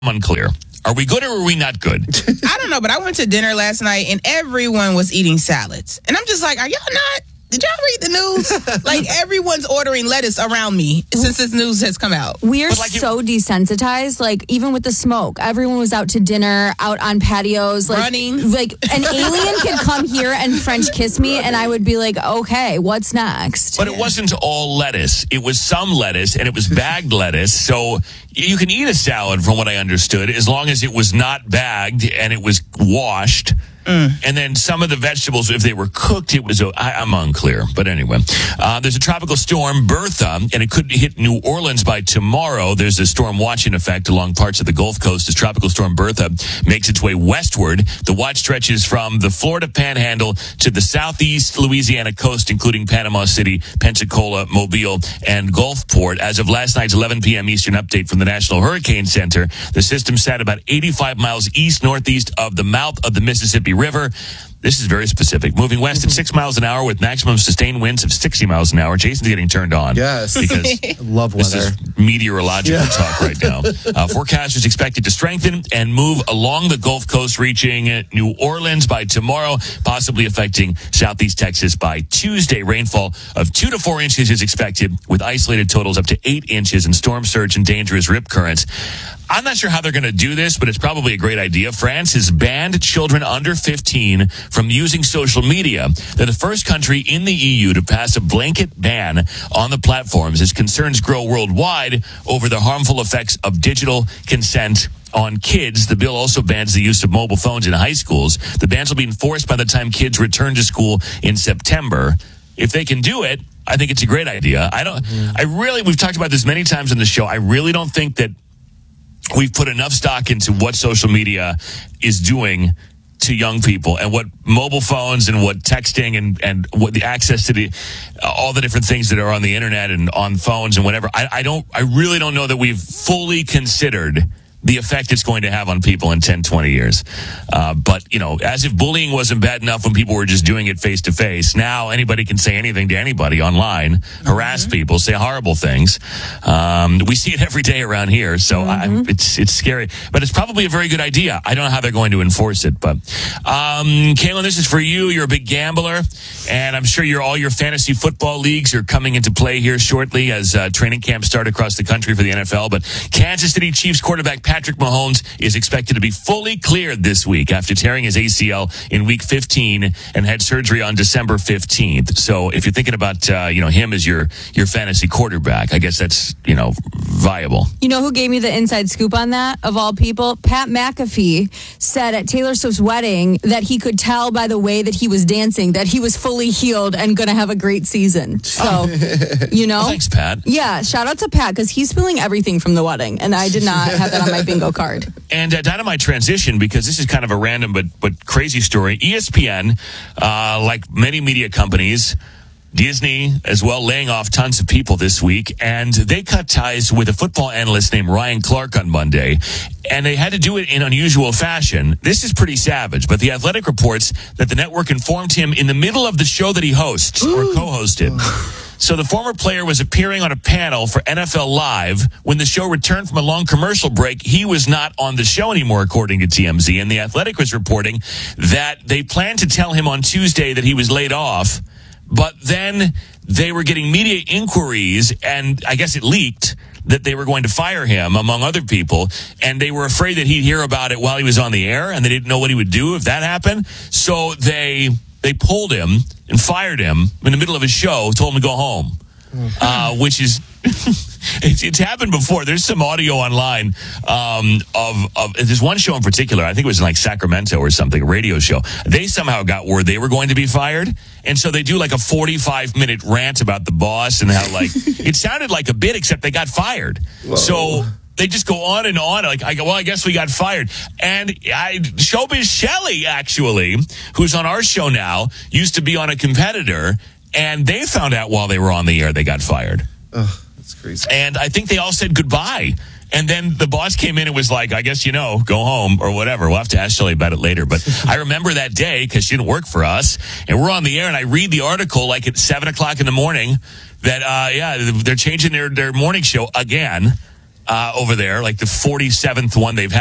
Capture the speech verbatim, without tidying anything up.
unclear. Are we good or are we not good? I don't know, but I went to dinner last night and everyone was eating salads. And I'm just like, are y'all not? Did y'all read the news? Like, everyone's ordering lettuce around me since this news has come out. We are like so it, desensitized. Like, even with the smoke, everyone was out to dinner, out on patios. Like, running. Like, an alien could come here and French kiss me, and I would be like, okay, what's next? But it wasn't all lettuce. It was some lettuce, and it was bagged lettuce. So you can eat a salad, from what I understood, as long as it was not bagged and it was washed. Mm. And then some of the vegetables, if they were cooked, it was, I, I'm unclear. But anyway, uh, there's a tropical storm, Bertha, and it could hit New Orleans by tomorrow. There's a storm watching effect along parts of the Gulf Coast as Tropical Storm Bertha makes its way westward. The watch stretches from the Florida Panhandle to the southeast Louisiana coast, including Panama City, Pensacola, Mobile, and Gulfport. As of last night's eleven p.m. Eastern update from the National Hurricane Center, the system sat about eighty-five miles east-northeast of the mouth of the Mississippi River. This is very specific. Moving west at six miles an hour with maximum sustained winds of sixty miles an hour. Jason's getting turned on. Yes. Because I love this weather. is meteorological Yeah. talk right now. Uh, forecasters expected to strengthen and move along the Gulf Coast, reaching New Orleans by tomorrow, possibly affecting southeast Texas by Tuesday. Rainfall of two to four inches is expected, with isolated totals up to eight inches and storm surge and dangerous rip currents. I'm not sure how they're going to do this, but it's probably a great idea. France has banned children under fifteen from using social media. They're the first country in the E U to pass a blanket ban on the platforms as concerns grow worldwide over the harmful effects of digital consent on kids. The bill also bans the use of mobile phones in high schools. The bans will be enforced by the time kids return to school in September. If they can do it, I think it's a great idea. I don't, mm-hmm. I really, we've talked about this many times on the show. I really don't think that we've put enough stock into what social media is doing to young people and what mobile phones and what texting and, and what the access to the all the different things that are on the internet and on phones and whatever. I, I don't, I really don't know that we've fully considered the effect it's going to have on people in ten, twenty years. Uh, but, you know, as if bullying wasn't bad enough when people were just doing it face to face, now anybody can say anything to anybody online, mm-hmm. harass people, say horrible things. Um, we see it every day around here, so mm-hmm. I, it's it's scary. But it's probably a very good idea. I don't know how they're going to enforce it. But, um, Kaylin, this is for you. You're a big gambler, and I'm sure you're, all your fantasy football leagues are coming into play here shortly as uh, training camps start across the country for the N F L. But Kansas City Chiefs quarterback Patrick Mahomes is expected to be fully cleared this week after tearing his A C L in week fifteen and had surgery on December fifteenth. So if you're thinking about, uh, you know, him as your, your fantasy quarterback, I guess that's, you know, viable. You know who gave me the inside scoop on that, of all people? Pat McAfee said at Taylor Swift's wedding that he could tell by the way that he was dancing that he was fully healed and going to have a great season. So, you know. Well, thanks, Pat. Yeah, shout out to Pat, because he's spilling everything from the wedding, and I did not have that on my bingo card. And uh, Dynamite transition, because this is kind of a random but but crazy story. E S P N, uh, like many media companies, Disney as well, laying off tons of people this week, and they cut ties with a football analyst named Ryan Clark on Monday, and they had to do it in unusual fashion. This is pretty savage, but The Athletic reports that the network informed him in the middle of the show that he hosts or co-hosted. So the former player was appearing on a panel for N F L Live. When the show returned from a long commercial break, he was not on the show anymore, according to T M Z. And The Athletic was reporting that they planned to tell him on Tuesday that he was laid off, but then they were getting media inquiries, and I guess it leaked that they were going to fire him, among other people, and they were afraid that he'd hear about it while he was on the air, and they didn't know what he would do if that happened. So they... They pulled him and fired him in the middle of his show, told him to go home, uh, which is, it's, it's happened before. There's some audio online um, of, of, there's one show in particular, I think it was in like Sacramento or something, a radio show. They somehow got word they were going to be fired. And so they do like a forty-five minute rant about the boss and how like, it sounded like a bit, except they got fired. Whoa. So they just go on and on. Like, I go, well, I guess we got fired. And I, Showbiz Shelley, actually, who's on our show now, used to be on a competitor, and they found out while they were on the air they got fired. Oh, that's crazy. And I think they all said goodbye. And then the boss came in and was like, I guess, you know, go home or whatever. We'll have to ask Shelley about it later. But I remember that day because she didn't work for us. And we're on the air, and I read the article like at seven o'clock in the morning that, uh, yeah, they're changing their, their morning show again. uh, over there, like the forty-seventh one they've had.